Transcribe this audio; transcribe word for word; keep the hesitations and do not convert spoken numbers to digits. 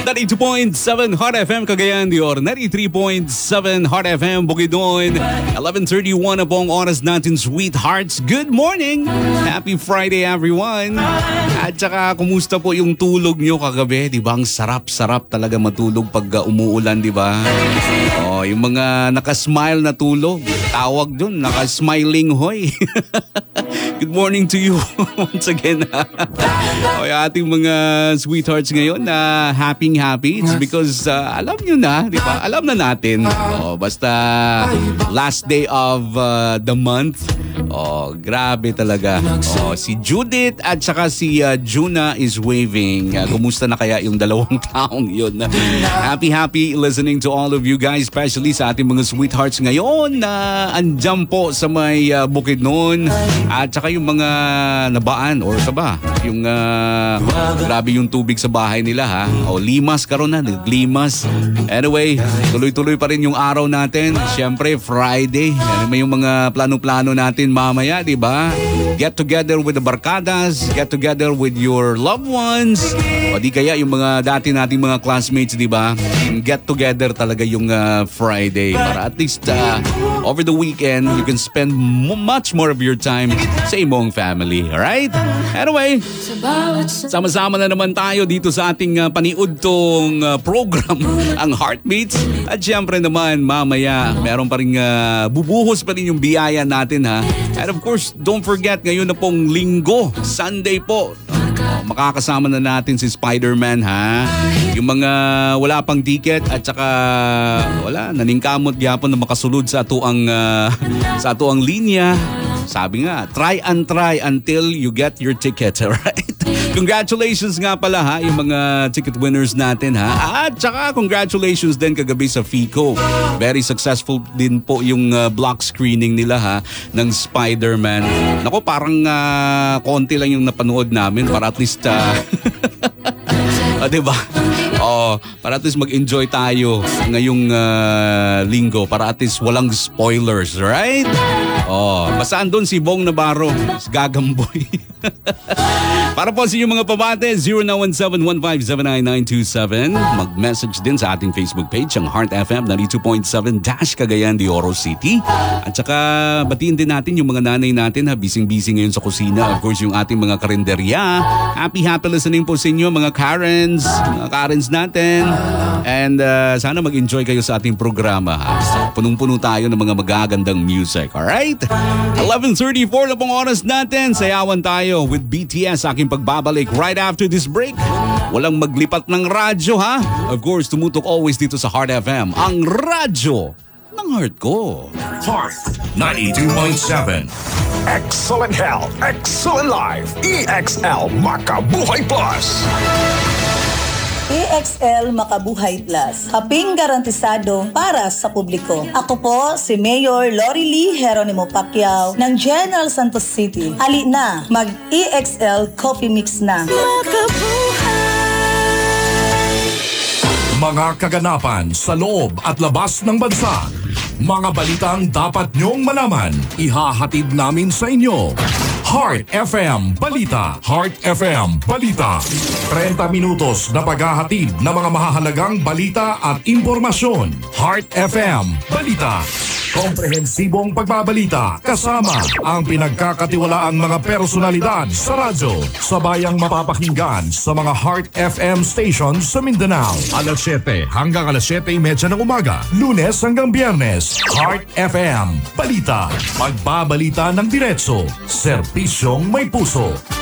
ninety-two point seven Hot F M Cagayan de Oro, ninety-three point seven Hot F M Bukidnon. eleven thirty-one na po ang oras natin, sweethearts. Good morning! Happy Friday, everyone! At saka, kumusta po yung tulog nyo kagabi? Di ba? Ang sarap-sarap talaga matulog pag uh, umuulan, di ba? Oh, yung mga nakasmile na tulog. Tawag dun, nakasmiling hoy. Good morning to you once again. O, yung ating mga sweethearts ngayon na uh, happy happy. It's because uh, alam nyo na, di ba? Alam na natin. O, basta last day of uh, the month. Oh, grabe talaga. Oh, si Judith at saka si uh, Juna is waving. Uh, kumusta na kaya yung dalawang taong yun? Happy, happy listening to all of you guys, especially sa ating mga sweethearts ngayon na uh, andyan po sa may uh, Bukidnon. At saka yung mga nabaan or saba. Yung uh, grabe yung tubig sa bahay nila ha. O, limas karon na, naglimas. Anyway, tuloy-tuloy pa rin yung araw natin. Siyempre, Friday. May yung mga plano-plano natin mamaya, di ba? Get together with the barkadas, get together with your loved ones, o di kaya yung mga dati nating mga classmates, di ba? Get together talaga yung uh, Friday para at least uh, over the weekend you can spend m- much more of your time sa imong family, alright? Anyway, sama-sama na naman tayo dito sa ating uh, paniudtong uh, program, ang Heartbeats. At syempre naman, mamaya meron pa rin uh, bubuhos pa rin yung biyaya natin ha. And of course, don't forget, ngayon na pong linggo, Sunday po. Oh, makakasama na natin si Spider-Man ha. Yung mga wala pang ticket at saka wala, naningkamot gyapon na makasulod sa atuang uh, sa atuang linya. Sabi nga, try and try until you get your ticket, right? Congratulations nga pala ha, yung mga ticket winners natin ha. At saka congratulations din kagabi sa Fico. Very successful din po yung uh, block screening nila ha, ng Spider-Man. Nako, parang uh, konti lang yung napanood namin para at least uh, uh, diba? Oh, para at least mag-enjoy tayo ngayong uh, linggo, para at least walang spoilers, right? Oh, basta andun si Bong Navarro, si Gagamboy. Para po sa inyong mga pabate, zero nine one seven one five seven nine nine two seven. Mag-message din sa ating Facebook page, ang Heart F M ninety-two point seven Dash Cagayan de Oro City. At saka batiin din natin yung mga nanay natin ha, busy-busy ngayon sa kusina. Of course, yung ating mga karinderya. Happy, happy listening po sa inyo, mga Karens, mga Karens natin. And uh, sana mag-enjoy kayo sa ating programa ha. Punong-puno tayo ng mga magagandang music, alright? eleven thirty-four na pong oras natin. Sayawan tayo with B T S. Aking pagbabalik right after this break. Walang maglipat ng radyo ha. Of course, tumutok always dito sa Heart F M, ang radyo ng heart ko. Heart ninety-two point seven. Excellent health, excellent life. E X L Makabuhay Plus. E X L Makabuhay Plus, haping garantisado para sa publiko. Ako po si Mayor Lori Lee Geronimo Pacquiao ng General Santos City. Ali na, mag-E X L Coffee Mix na. Mga kaganapan sa loob at labas ng bansa. Mga balitang dapat nyong malaman, ihahatid namin sa inyo. Heart F M Balita. Heart F M Balita. thirty minutos na paghahatid ng mga mahahalagang balita at impormasyon. Heart F M Balita. Komprehensibong pagbabalita kasama ang pinagkakatiwalaang mga personalidad sa radyo. Sabayang mapapakinggan sa mga Heart F M stations sa Mindanao. alas siyete hanggang alas siyete thirty ng umaga. Lunes hanggang Biyernes. Heart F M Balita. Pagbabalita ng diretso. Serbisyong may puso.